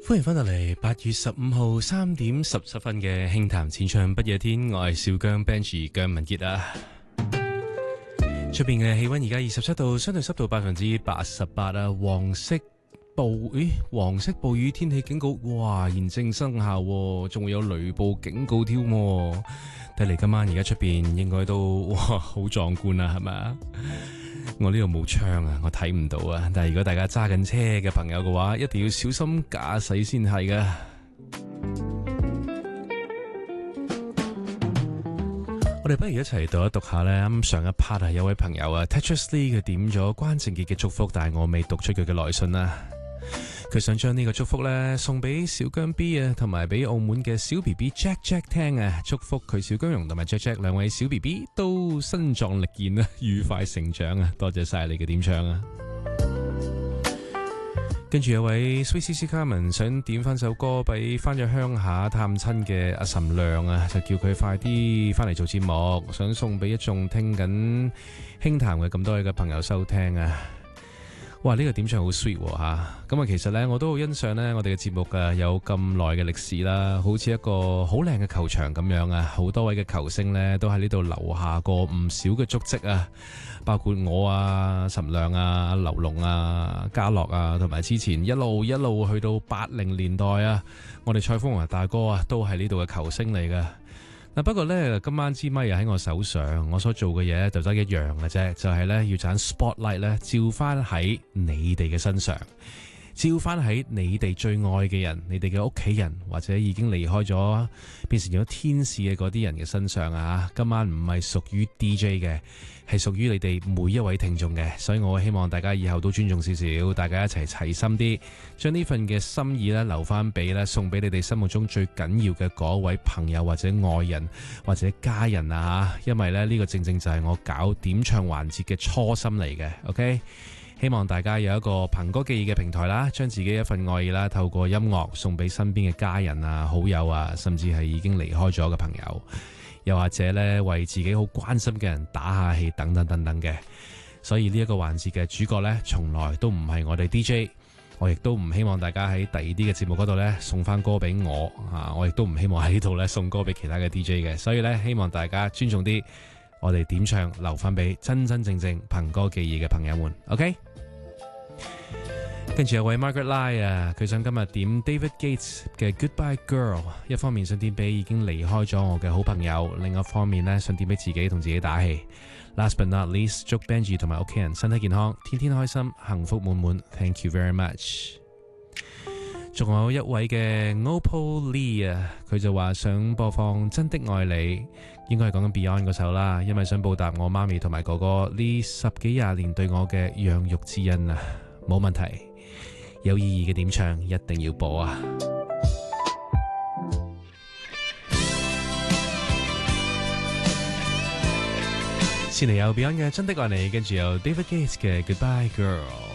歡迎翻到嚟8月15號3點17分嘅輕談淺唱不夜天，我係少姜 Benji 姜文傑啊。出邊嘅氣溫而家27度，相對濕度88%啊。黃色暴雨天氣警告，哇，現正生效，仲會有雷暴警告添。睇嚟今晚而家出邊應該都哇好壯觀啊，係咪啊？我呢度冇窗啊，我睇唔到啊。但係如果大家揸緊車嘅朋友嘅話，一定要小心駕駛先係㗎。我哋不如一齊讀一讀下呢。咁上一 part 係有位朋友啊 Tetris Lee 佢點咗關正傑嘅祝福，但係我未讀出佢嘅來信啊。佢想將呢個祝福呢送俾小姜 B 啊，同埋俾澳門嘅小 BB Jack Jack 聽啊，祝福佢小姜蓉同埋 Jack Jack 兩位小 BB 都身壯力健啊，愉快成長啊！多謝晒你嘅點唱啊！跟住有位 Sweet CC Carmen 想點翻首歌俾翻咗鄉下探親嘅阿岑亮啊，就叫佢快啲翻嚟做節目，想送俾一眾聽緊輕談嘅咁多位嘅朋友收聽啊！哇！呢個點唱好 sweet 吓，咁啊其實呢，我都好欣賞呢我哋嘅節目啊有咁耐嘅歷史啦，好似一個好靚嘅球場咁樣啊，好多位嘅球星呢都喺呢度留下過唔少嘅足跡啊，包括我啊、岑亮啊、劉龍啊、嘉樂啊，同埋之前一路去到80年代啊，我哋蔡楓華大哥啊都係呢度嘅球星嚟㗎。嗱，不過呢，今晚支咪又喺我手上，我所做嘅嘢就得一樣嘅啫，就係呢，要盞 spotlight 呢照翻喺你哋嘅身上，照翻喺你哋最愛嘅人，你哋嘅屋企人或者已經離開咗變成咗天使嘅嗰啲人嘅身上啊！今晚唔係屬於 DJ 嘅，係屬於你哋每一位聽眾嘅，所以我希望大家以後都尊重少少，大家一齊齊心啲，將呢份嘅心意咧留翻俾咧送俾你哋心目中最緊要嘅嗰位朋友或者愛人或者家人啊！因為咧呢個正正就係我搞點唱環節嘅初心嚟嘅。 OK，希望大家有一個憑歌記憶嘅平台啦，將自己一份愛意啦透過音樂送俾身邊嘅家人啊、好友啊，甚至係已經離開咗嘅朋友，又或者呢為自己好關心嘅人打下氣等等等等嘅。所以呢一個環節嘅主角呢，從來都唔係我哋 DJ， 我亦都唔希望大家喺第二啲嘅節目嗰度呢送翻歌俾我啊，我亦都唔希望喺呢度呢送歌俾其他嘅 DJ 嘅。所以呢，希望大家尊重啲，我哋點唱留翻俾真真正正憑歌記憶嘅朋友們。 OK，跟住有位 Margaret Lai 啊，佢想今日點 David Gates 嘅 Goodbye Girl， 一方面想點俾已經離開咗我嘅好朋友，另一方面呢想點俾自己同自己打氣。Last but not least， 祝 Benji 同埋屋企人身體健康，天天開心，幸福滿滿。Thank you very much。仲有一位嘅 Opal Lee 啊，佢就話想播放真的愛你，應該係講緊 Beyond 嗰首啦，因為想報答我媽咪同埋哥哥呢10幾20年對我嘅養育之恩啊，冇問題，有意義嘅點唱一定要播啊！先嚟有 Beyond 嘅真的愛你，跟住有 David Gates 嘅 Goodbye Girl。